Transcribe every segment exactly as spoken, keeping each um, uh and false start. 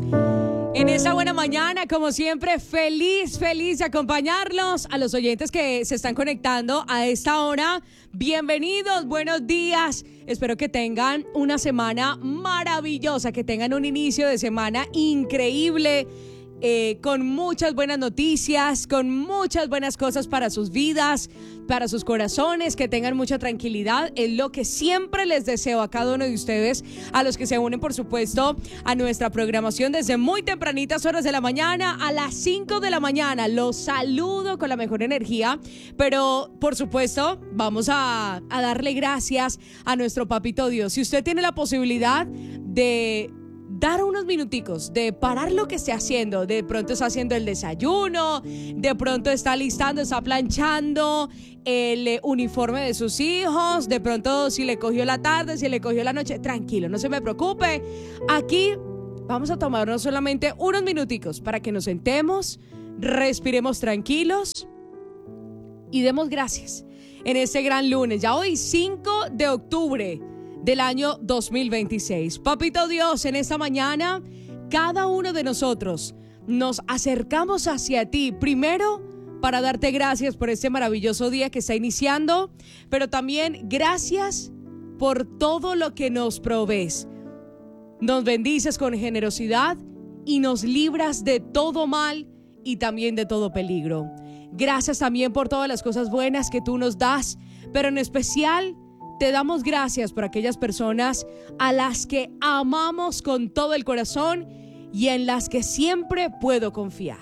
En esta buena mañana, como siempre, feliz, feliz de acompañarlos. A los oyentes que se están conectando a esta hora, bienvenidos, buenos días. Espero que tengan una semana maravillosa, que tengan un inicio de semana increíble. Eh, con muchas buenas noticias, con muchas buenas cosas para sus vidas, para sus corazones, que tengan mucha tranquilidad. Es lo que siempre les deseo a cada uno de ustedes, a los que se unen, por supuesto, a nuestra programación desde muy tempranitas horas de la mañana, a las cinco de la mañana. Los saludo con la mejor energía, pero por supuesto vamos a, a darle gracias a nuestro Papito Dios. Si usted tiene la posibilidad de dar unos minuticos, de parar lo que esté haciendo, de pronto está haciendo el desayuno, de pronto está listando, está planchando el eh, uniforme de sus hijos, de pronto si le cogió la tarde, si le cogió la noche, tranquilo, no se me preocupe. Aquí vamos a tomarnos solamente unos minuticos para que nos sentemos, respiremos tranquilos y demos gracias en este gran lunes, ya hoy cinco de octubre del año dos mil veintiséis. Papito Dios, en esta mañana, cada uno de nosotros nos acercamos hacia ti, primero para darte gracias por este maravilloso día que está iniciando, pero también gracias por todo lo que nos provees. Nos bendices con generosidad y nos libras de todo mal y también de todo peligro. Gracias también por todas las cosas buenas que tú nos das, pero en especial te damos gracias por aquellas personas a las que amamos con todo el corazón y en las que siempre puedo confiar.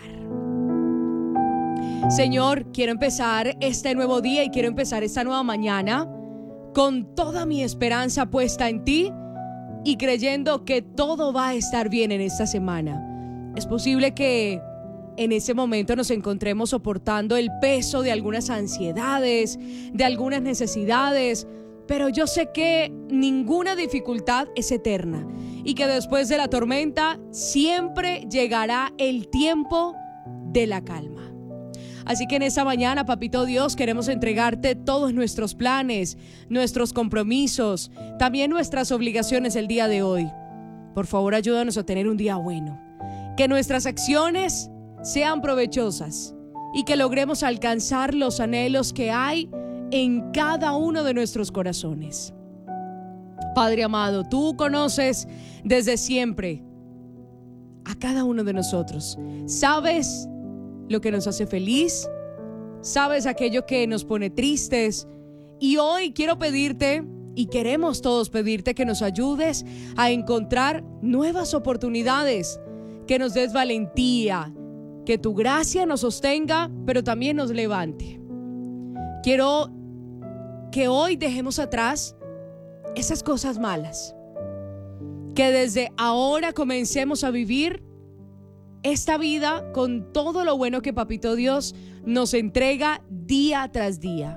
Señor, quiero empezar este nuevo día y quiero empezar esta nueva mañana con toda mi esperanza puesta en ti y creyendo que todo va a estar bien en esta semana. Es posible que en ese momento nos encontremos soportando el peso de algunas ansiedades, de algunas necesidades, pero yo sé que ninguna dificultad es eterna y que después de la tormenta siempre llegará el tiempo de la calma. Así que en esta mañana, Papito Dios, queremos entregarte todos nuestros planes, nuestros compromisos, también nuestras obligaciones el día de hoy. Por favor, ayúdanos a tener un día bueno, que nuestras acciones sean provechosas y que logremos alcanzar los anhelos que hay en cada uno de nuestros corazones. Padre amado, tú conoces desde siempre a cada uno de nosotros. Sabes lo que nos hace feliz, sabes aquello que nos pone tristes, y hoy quiero pedirte, y queremos todos pedirte, que nos ayudes a encontrar nuevas oportunidades, que nos des valentía, que tu gracia nos sostenga, pero también nos levante. Quiero que hoy dejemos atrás esas cosas malas, que desde ahora comencemos a vivir esta vida con todo lo bueno que Papito Dios nos entrega día tras día.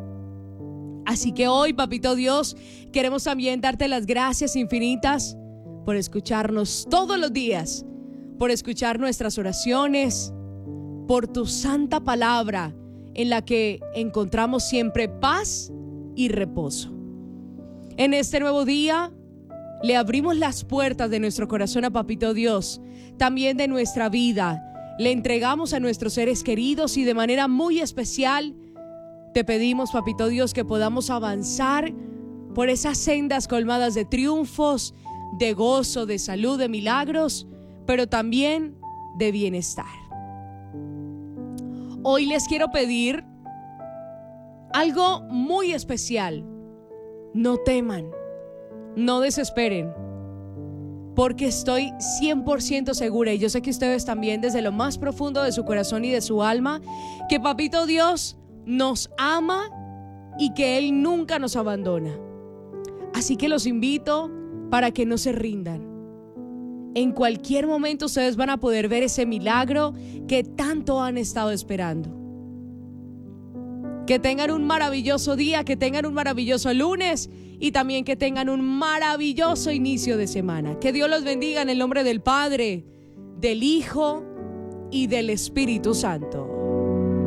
Así que hoy, Papito Dios, queremos también darte las gracias infinitas por escucharnos todos los días, por escuchar nuestras oraciones, por tu santa palabra en la que encontramos siempre paz y reposo. En este nuevo día le abrimos las puertas de nuestro corazón a Papito Dios, también de nuestra vida. Le entregamos a nuestros seres queridos y de manera muy especial te pedimos, Papito Dios, que podamos avanzar por esas sendas colmadas de triunfos, de gozo, de salud, de milagros, pero también de bienestar. Hoy les quiero pedir algo muy especial. No teman, no desesperen, porque estoy cien por ciento segura, y yo sé que ustedes también, desde lo más profundo de su corazón y de su alma, que Papito Dios nos ama y que Él nunca nos abandona. Así que los invito para que no se rindan. En cualquier momento ustedes van a poder ver ese milagro que tanto han estado esperando. Que tengan un maravilloso día, que tengan un maravilloso lunes y también que tengan un maravilloso inicio de semana. Que Dios los bendiga en el nombre del Padre, del Hijo y del Espíritu Santo.